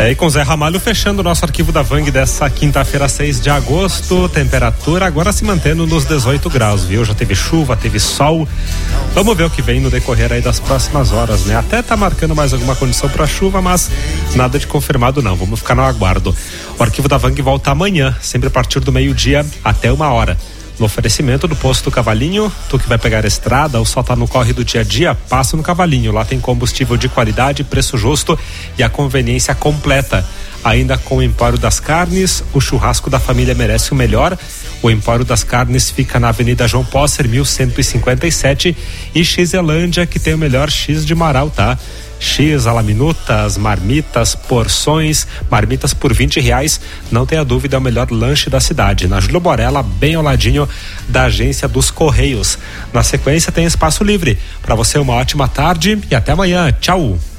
E com Zé Ramalho fechando o nosso arquivo da Vang dessa quinta-feira, 6 de agosto, temperatura agora se mantendo nos 18 graus, viu? Já teve chuva, teve sol. Vamos ver o que vem no decorrer aí das próximas horas, né? Até tá marcando mais alguma condição para chuva, mas nada de confirmado não, vamos ficar no aguardo. O arquivo da Vang volta amanhã, sempre a partir do meio-dia até 1h. No oferecimento do Posto Cavalinho, tu que vai pegar a estrada ou só tá no corre do dia a dia, passa no Cavalinho. Lá tem combustível de qualidade, preço justo e a conveniência completa. Ainda com o Empório das Carnes, o churrasco da família merece o melhor. O Empório das Carnes fica na Avenida João Posser, 1157, e Xelândia, que tem o melhor X de Marau, tá? X, alaminutas, marmitas, porções, marmitas por R$20, não tenha dúvida, é o melhor lanche da cidade, na Júlio Borella, bem ao ladinho da agência dos Correios. Na sequência tem espaço livre. Para você uma ótima tarde e até amanhã. Tchau.